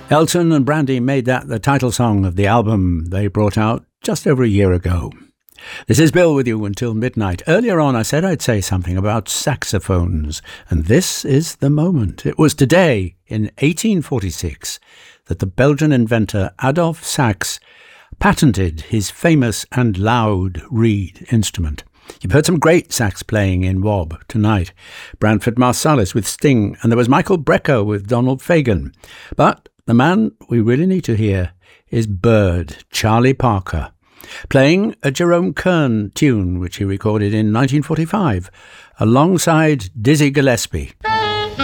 Elton and Brandy made that the title song of the album they brought out just over a year ago. This is Bill with you until midnight. Earlier on I said I'd say something about saxophones, and this is the moment. It was today, in 1846, that the Belgian inventor Adolphe Sax patented his famous and loud reed instrument. You've heard some great sax playing in Wob tonight. Branford Marsalis with Sting, and there was Michael Brecker with Donald Fagen. But the man we really need to hear is Bird, Charlie Parker, playing a Jerome Kern tune which he recorded in 1945 alongside Dizzy Gillespie.